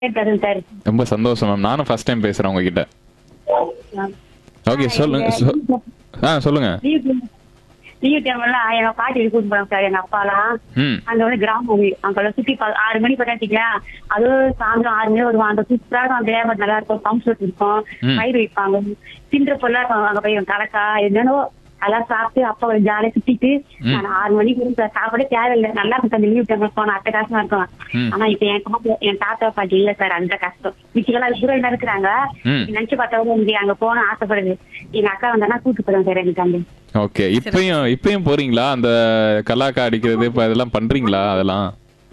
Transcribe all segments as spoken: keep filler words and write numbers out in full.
கேட்டது சார். ரொம்ப சந்தோஷம் மேம். நானும் ஃபர்ஸ்ட் டைம் பேசுறேன் உங்ககிட்ட. ஓகே ஆ, சொல்லுங்க. எங்க சொ- ஆ சொல்லுங்க. லீவ் லீவ் டைம்லாம் எங்க பாட்டி வீட்டுக்கு கூட்டிட்டு போறாங்க சார். எங்க அப்பாலாம் ம் அங்க வந்து கிராமம் வீடு. அங்கெல்லாம் சுத்தி பா- ஆறு மணி போட்டாச்சிங்களா, அதுவும் சாயந்தரம் ஆறு மணி வருவான். அந்த சூப்பரா இருக்கும். அந்த ஏமாட் நல்லா இருக்கும். பம்ப் செட் இருக்கும், ம். பயிர் வைப்பாங்க, தின்ற பொருளா இருக்கும். அங்க போய் கலக்கா என்னன்னோ அதெல்லாம் சாப்பிட்டு அப்பா ஜாலியா சுத்திட்டு ம். நான் ஆறு மணிக்கு வரும் சார். சாப்பிட தேவையில்லை. நல்லா இருக்கும் அந்த லீவ் டைம்ல போனா அத்தை காசுமா இருக்கும். ம். ஆனா இப்ப என் தாத்தா என் தாத்தா பாட்டி இல்ல சார். அந்த கஷ்டம் மிச்செல்லாம் தூரம் இருக்கிறாங்க. ம். நினைச்சு பார்த்தா இங்க அங்க போன ஆசைப்படுது. எங்க அக்கா வந்தானா கூட்டு போறேன் சார் எனக்கு அங்க. ஓகே இப்பயும் இப்பயும் போறீங்களா? அந்த கலாக்கா அடிக்கிறது இப்ப இதெல்லாம் பண்றீங்களா அதெல்லாம்?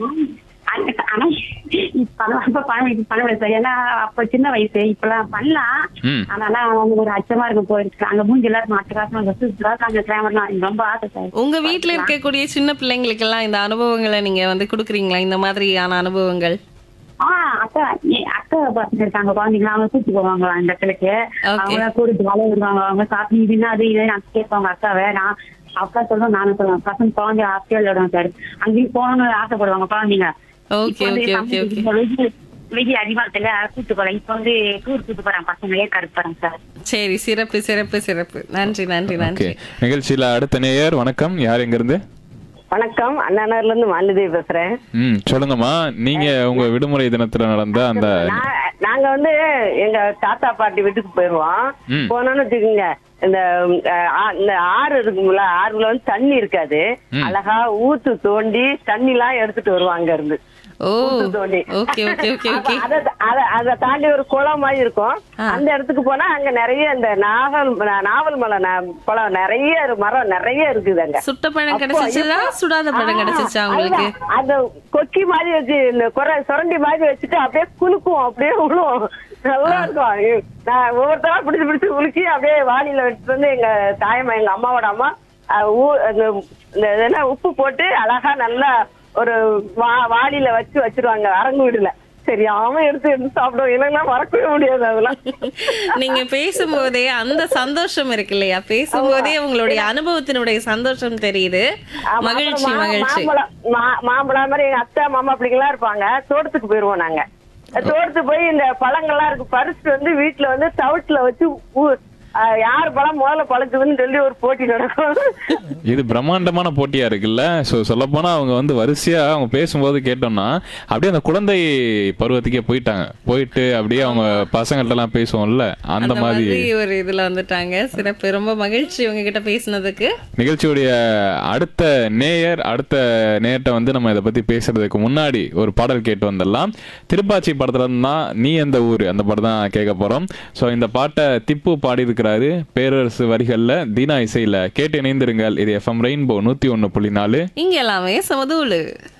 அந்த- ஆனா இப்ப அதெல்லாம் இப்ப பண்ண இப்ப பண்ண முடியாது சார். ஏன்னா அப்ப சின்ன வயசு இப்பெல்லாம் பண்ணலாம். ம். ஆனால அவங்க ஒரு அச்சமா இருக்கும் போயிருக்கு. அங்க மூஞ்சி எல்லாரும் மாட்டு காசு அங்க சூப்பரா அங்க கிராமர்லாம் எனக்கு ரொம்ப ஆசை சார். உங்க வீட்ல இருக்கக்கூடிய சின்ன பிள்ளைங்களுக்கெல்லாம் இந்த அனுபவங்களை நீங்க வந்து கொடுக்குறீங்களா? இந்த மாதிரியான அனுபவங்கள்? ஆஹ் அக்கா என் அக்கா பசங்க இருக்காங்க குழந்தைங்களா, அவங்க கூட்டு போவாங்க அந்த இடத்துக்கு. Okay. அவங்க கூட்டு வள விடுவாங்க. அவங்க சாப்பிட்டு இதுன்னா அது இது நான் கேட்பாங்க அக்காவை. நான் அக்கா சொல்றேன் நானும் சொல்லுவேன். பசங்க குழந்தை ஆசையா விளையாடுவாங்க சார். அங்கேயும் போகணும்னு ஆசைப்படுவாங்க குழந்தைங்க. ஓகே இப்ப வந்து ஓகே ஓகே ஓகே வெயில் வெயில் அதிகமாகல கூட்டு போறேன். இப்ப வந்து டூர் கூட்டு போறேன் பசங்க ஏற்காடு போறேன் சார். சரி, சிறப்பு சிறப்பு சிறப்பு. நன்றி நன்றி ஓகே நன்றி. நிகழ்ச்சியில அடுத்த நேயர் வணக்கம். யார் எங்க இருந்து? வணக்கம், அண்ணாநகர்ல இருந்து மாலதேவி பேசுறேன். ம் சொல்லுங்கம்மா. நீங்க உங்க விடுமுறை தினத்துல நடந்த அந்த நான் நாங்க வந்து எங்க தாத்தா பாட்டி வீட்டுக்கு போயிருவோம். ம். போனோம்னு வச்சுக்கோங்க, இந்த அஹ், ஆ- இந்த ஆறு இருக்குங்களா, ஆறுல வந்து தண்ணி இருக்காது. ம். அழகா ஊத்து தோண்டி தண்ணி எல்லாம் எடுத்துட்டு வருவாங்க அங்க இருந்து. ஓ ஊத்து தோண்டி. ஓகே ஓகே ஓகே அப்ப ஓகே. அத அத- அத தாண்டி ஒரு குளம் மாதிரி இருக்கும். ஆ. அந்த இடத்துக்கு போனா அங்க நிறைய இந்த நாவல் நாவல் மலை ந- பழம் நிறைய இரு- மரம் நிறைய இருக்குது அங்க. சுட்ட பழம் அப்போ கிடைச்சிச்சா இப்போ- சுடாத பழம் ஆ, கிடைச்சிச்சா உங்களுக்கு? அதுதான். அந்த கொக்கி மாதிரி வச்சு இந்த குறை சுரண்டி மாதிரி வச்சுட்டு அப்படியே குலுக்கும், அப்படியே விழுவும். நல்லா இருக்கும். நான் ஒவ்வொருத்தரா பிடிச்சு பிடிச்சு குலுக்கி அப்படியே வாளியில வச்சுட்டு வந்து எங்க தாயம்மா, எங்க அம்மாவோட அம்மா அஹ், ஊ- அந்த இந்த இது என்ன உப்பு போட்டு அழகா நல்லா ஒரு வா வாளியில வச்சு வச்சிருவாங்க அரங்கு வீடுல. சரி அவன் எடுத்து எடுத்து சாப்பிடுவோம். இல்லைன்னா மறக்கவே முடியாது அதெல்லாம். நீங்க பேசும்போதே அந்த சந்தோஷம் இருக்கு இல்லையா? பேசும்போதே உங்களுடைய அனுபவத்தினுடைய சந்தோஷம் தெரியுது. ஆமா, மகிழ்ச்சி அப்புறம் மா- மகிழ்ச்சி. மாம்பழம் மா- மாம்பழம் மாதிரி எங்க அத்தை மாமா அப்படிங்கெல்லாம் இருப்பாங்க. தோட்டத்துக்கு போயிருவோம் நாங்க. தோட்டத்துக்கு போய் இந்த பழங்கள்லாம் இருக்கு பறிச்சுட்டு வந்து வீட்டுல வந்து தவிட்டுல வச்சு ஊ- அஹ், யார் பழம் முதல்ல பழக்குதுன்னு சொல்லி ஒரு போட்டி நடக்கும். இது பிரம்மாண்டமான போட்டியா இருக்குல்ல. ஸோ சொல்லப்போனா அவங்க வந்து வரிசையா அவங்க பேசும்போது கேட்டோம்னா அப்படியே அந்த குழந்தை பருவத்துக்கே போயிட்டாங்க. போயிட்டு அப்படியே அவங்க பசங்கள்ட்ட எல்லாம் பேசுவோம்ல அந்த அந்த மாதிரி மாதிரி ஒரு இதுல வந்துட்டாங்க. சிறப்பு. ரொம்ப மகிழ்ச்சி உங்ககிட்ட பேசினதுக்கு. நிகழ்ச்சியுடைய அடுத்த நேயர் அடுத்த நேயர்கிட்ட வந்து நம்ம இதை பத்தி பேசுறதுக்கு முன்னாடி ஒரு பாடல் கேட்டு வந்துடலாம். திருப்பாச்சி படத்துல இருந்து தான் நீ எந்த ஊரு அந்த படம் தான் கேட்க போறோம். ஸோ இந்த பாட்டை திப்பு பாடி இருக்கிறாரு. பேரரசு வரிகள்ல தீனா இசையில கேட்டு இணைந்திருங்கள். இது எஃப்எம் ரெயின்போ நூத்தி ஒன்னு புள்ளி நாலு. இங்க எல்லாமே சமதூளு.